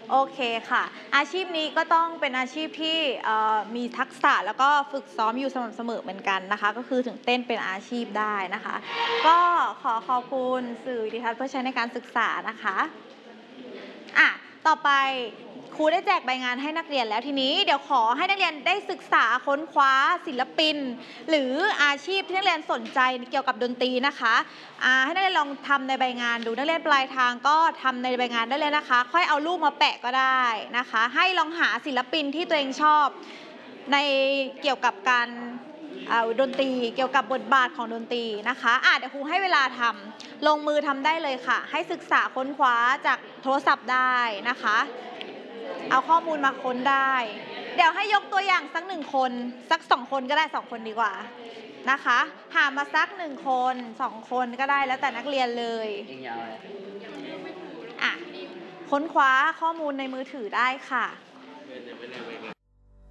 โอเคค่ะอาชีพนี้ก็ต้องเป็นอาชีพที่มีทักษะแล้วก็ฝึกซ้อมอยู่สม่ำเสมอเหมือนกันนะคะก็คือถึงเต้นเป็นอาชีพได้นะคะก็ขอขอบคุณสื่อวิดิทัศน์เพื่อใช้ในการศึกษานะคะอ่ะต่อไปครูได้แจกใบงานให้นักเรียนแล้วทีนี้เดี๋ยวขอให้นักเรียนได้ศึกษาค้นคว้าศิลปินหรืออาชีพที่นักเรียนสนใจเกี่ยวกับดนตรีนะคะให้นักเรียนลองทำในใบงานดูนักเรียนปลายทางก็ทำในใบงานได้เลยนะคะค่อยเอารูปมาแปะก็ได้นะคะให้ลองหาศิลปินที่ตัวเองชอบในเกี่ยวกับการดนตรีเกี่ยวกับบทบาทของดนตรีนะคะเดี๋ยวครูให้เวลาทำลงมือทำได้เลยค่ะให้ศึกษาค้นคว้าจากโทรศัพท์ได้นะคะเอาข้อมูลมาค้นได้เดี๋ยวให้ยกตัวอย่างสัก1 คนสัก2 คนก็ได้2 คนดีกว่านะคะหามาสัก1 คน2 คนก็ได้แล้วแต่นักเรียนเลยค้นคว้าข้อมูลในมือถือได้ค่ะ